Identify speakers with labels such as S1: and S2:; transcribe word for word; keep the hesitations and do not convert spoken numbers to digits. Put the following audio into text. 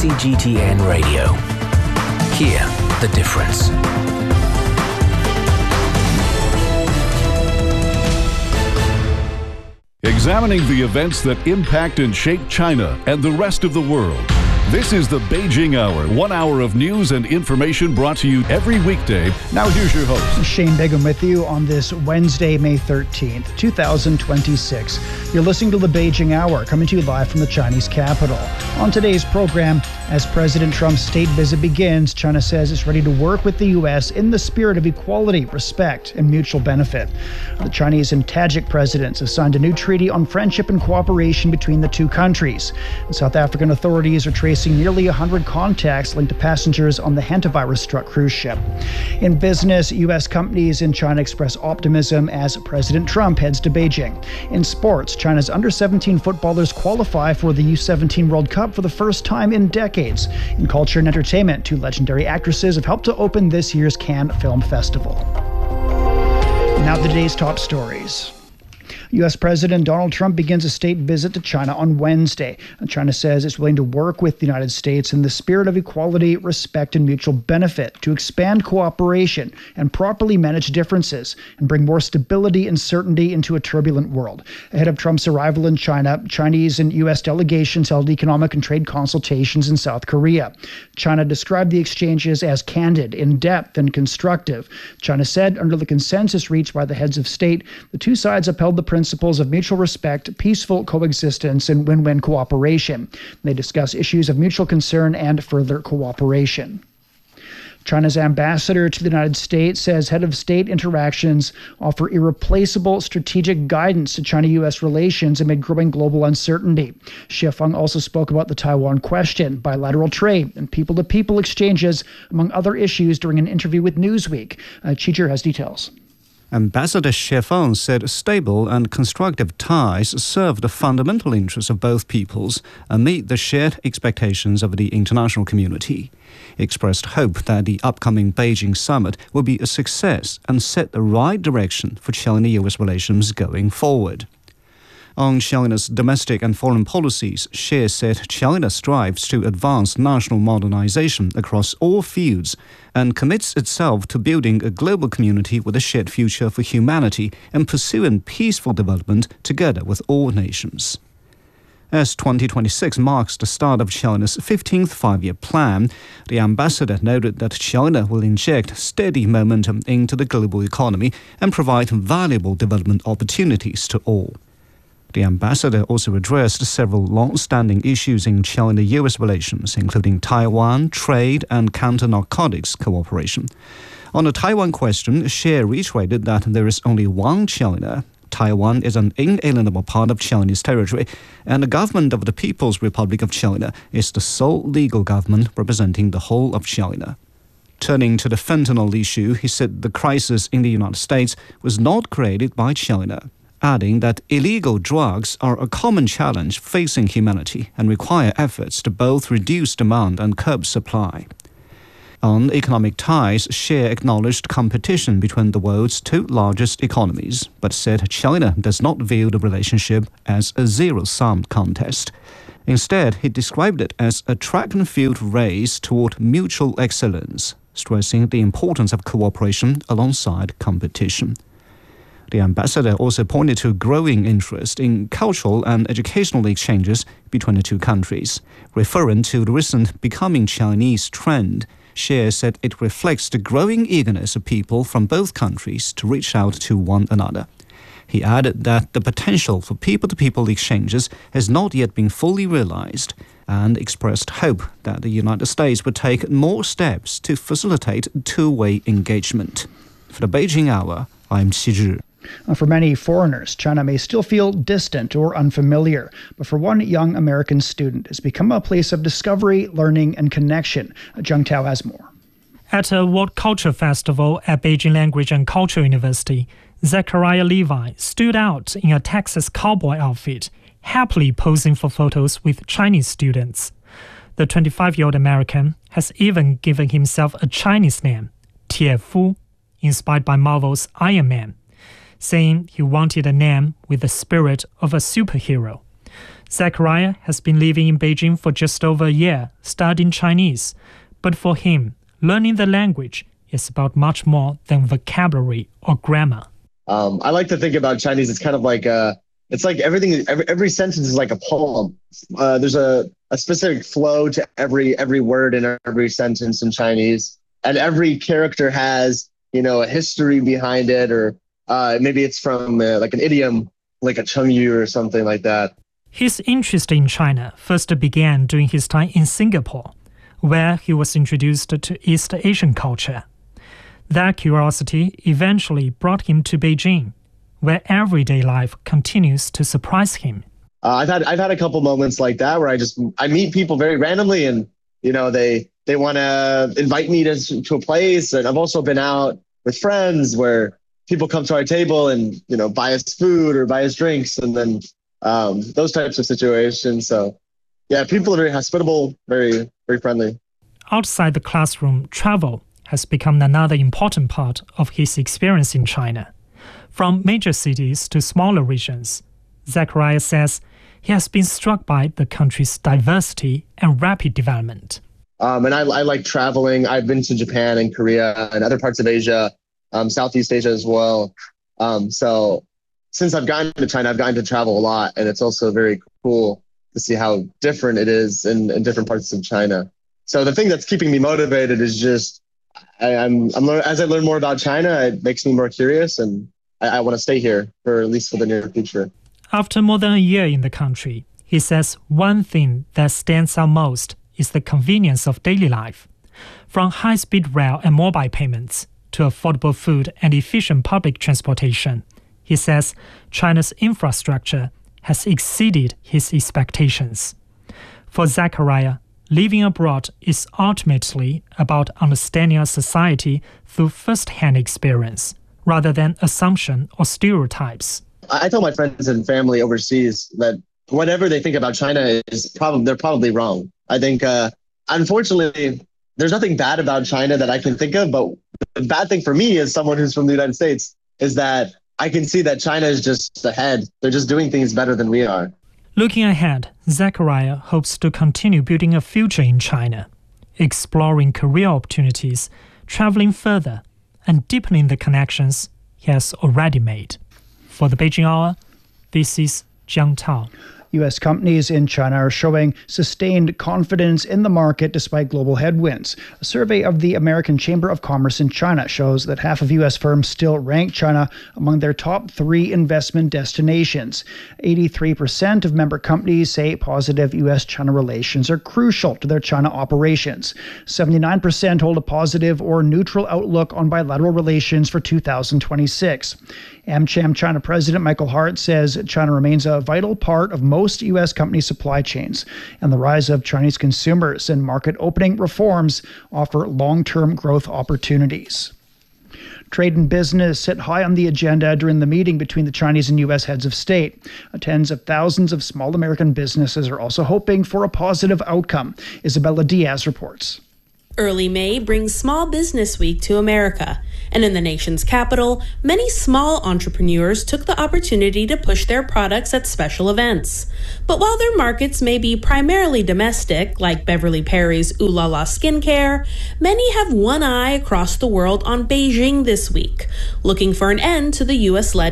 S1: C G T N Radio. Hear the difference.
S2: Examining the events that impact and shape China and the rest of the world. This is the Beijing Hour, one hour of news and information brought to you every weekday. Now here's your host.
S3: Shane Begum with you on this Wednesday, May thirteenth, twenty twenty-six. You're listening to the Beijing Hour, coming to you live from the Chinese capital. On today's program, as President Trump's state visit begins, China says it's ready to work with the U S in the spirit of equality, respect, and mutual benefit. The Chinese and Tajik presidents have signed a new treaty on friendship and cooperation between the two countries. And South African authorities are tracing nearly one hundred contacts linked to passengers on the hantavirus-struck cruise ship. In business, U S companies in China express optimism as President Trump heads to Beijing. In sports, China's under seventeen footballers qualify for the U seventeen World Cup for the first time in decades. In culture and entertainment, two legendary actresses have helped to open this year's Cannes Film Festival. Now today's top stories. U S President Donald Trump begins a state visit to China on Wednesday. China says it's willing to work with the United States in the spirit of equality, respect, and mutual benefit to expand cooperation and properly manage differences and bring more stability and certainty into a turbulent world. Ahead of Trump's arrival in China, Chinese and U S delegations held economic and trade consultations in South Korea. China described the exchanges as candid, in-depth, and constructive. China said under the consensus reached by the heads of state, the two sides upheld the principles of mutual respect, peaceful coexistence, and win-win cooperation. They discuss issues of mutual concern and further cooperation. China's ambassador to the United States says head of state interactions offer irreplaceable strategic guidance to China-U S relations amid growing global uncertainty. Xie Feng also spoke about the Taiwan question, bilateral trade, and people-to-people exchanges, among other issues, during an interview with Newsweek. Uh, Chijir has details.
S4: Ambassador Xie Feng said stable and constructive ties serve the fundamental interests of both peoples and meet the shared expectations of the international community. He expressed hope that the upcoming Beijing summit will be a success and set the right direction for China-U S relations going forward. On China's domestic and foreign policies, Xie said China strives to advance national modernization across all fields and commits itself to building a global community with a shared future for humanity and pursuing peaceful development together with all nations. As twenty twenty-six marks the start of China's fifteenth five-year plan, the ambassador noted that China will inject steady momentum into the global economy and provide valuable development opportunities to all. The ambassador also addressed several long-standing issues in China-U S relations, including Taiwan, trade, and counter-narcotics cooperation. On the Taiwan question, Xie reiterated that there is only one China. Taiwan is an inalienable part of Chinese territory, and the government of the People's Republic of China is the sole legal government representing the whole of China. Turning to the fentanyl issue, he said the crisis in the United States was not created by China, adding that illegal drugs are a common challenge facing humanity and require efforts to both reduce demand and curb supply. On economic ties, Xie acknowledged competition between the world's two largest economies, but said China does not view the relationship as a zero-sum contest. Instead, he described it as a track-and-field race toward mutual excellence, stressing the importance of cooperation alongside competition. The ambassador also pointed to growing interest in cultural and educational exchanges between the two countries. Referring to the recent Becoming Chinese trend, Xie said it reflects the growing eagerness of people from both countries to reach out to one another. He added that the potential for people-to-people exchanges has not yet been fully realized and expressed hope that the United States would take more steps to facilitate two-way engagement. For the Beijing Hour, I'm Xi Zhi.
S3: For many foreigners, China may still feel distant or unfamiliar, but for one young American student, it's become a place of discovery, learning, and connection. Zhang Tao has more.
S5: At a World Culture Festival at Beijing Language and Culture University, Zachariah Levi stood out in a Texas cowboy outfit, happily posing for photos with Chinese students. The twenty-five-year-old American has even given himself a Chinese name, Tie Fu, inspired by Marvel's Iron Man, saying he wanted a name with the spirit of a superhero. Zachariah has been living in Beijing for just over a year, studying Chinese. But for him, learning the language is about much more than vocabulary or grammar.
S6: Um, I like to think about Chinese. It's kind of like a, it's like everything. Every, every sentence is like a poem. Uh, there's a, a specific flow to every every word in every sentence in Chinese, and every character has, you know, a history behind it, or uh, maybe it's from uh, like an idiom, like a chengyu or something like that.
S5: His interest in China first began during his time in Singapore, where he was introduced to East Asian culture. That curiosity eventually brought him to Beijing, where everyday life continues to surprise him.
S6: Uh, I've had I've had a couple moments like that where I just I meet people very randomly, and you know they they want to invite me to to a place, and I've also been out with friends where people come to our table and you know buy us food or buy us drinks, and then um, those types of situations. So yeah, people are very hospitable, very very friendly.
S5: Outside the classroom, travel has become another important part of his experience in China. From major cities to smaller regions, Zachariah says he has been struck by the country's diversity and rapid development.
S6: Um, and I, I like traveling. I've been to Japan and Korea and other parts of Asia, um, Southeast Asia as well. Um, so since I've gotten to China, I've gotten to travel a lot. And it's also very cool to see how different it is in, in different parts of China. So the thing that's keeping me motivated is just, I, I'm, I'm as I learn more about China, it makes me more curious, and I, I want to stay here for at least for the near future.
S5: After more than a year in the country, he says one thing that stands out most is the convenience of daily life. From high-speed rail and mobile payments to affordable food and efficient public transportation, he says China's infrastructure has exceeded his expectations. For Zachariah, living abroad is ultimately about understanding a society through first-hand experience, rather than assumption or stereotypes.
S6: I tell my friends and family overseas that whatever they think about China is probably they're probably wrong. I think, uh, unfortunately, there's nothing bad about China that I can think of. But the bad thing for me, as someone who's from the United States, is that I can see that China is just ahead. They're just doing things better than we are.
S5: Looking ahead, Zachariah hopes to continue building a future in China, exploring career opportunities, traveling further, and deepening the connections he has already made. For the Beijing Hour, this is Jiang Tao.
S3: U S companies in China are showing sustained confidence in the market despite global headwinds. A survey of the American Chamber of Commerce in China shows that half of U S firms still rank China among their top three investment destinations. eighty-three percent of member companies say positive U S-China relations are crucial to their China operations. seventy-nine percent hold a positive or neutral outlook on bilateral relations for two thousand twenty-six. AmCham China President Michael Hart says China remains a vital part of most U S company supply chains, and the rise of Chinese consumers and market opening reforms offer long-term growth opportunities. Trade and business sit high on the agenda during the meeting between the Chinese and U S heads of state. Tens of thousands of small American businesses are also hoping for a positive outcome. Isabella Diaz reports.
S7: Early May brings Small Business Week to America, and in the nation's capital, many small entrepreneurs took the opportunity to push their products at special events. But while their markets may be primarily domestic, like Beverly Perry's Ooh La La Skincare, many have one eye across the world on Beijing this week, looking for an end to the U S-led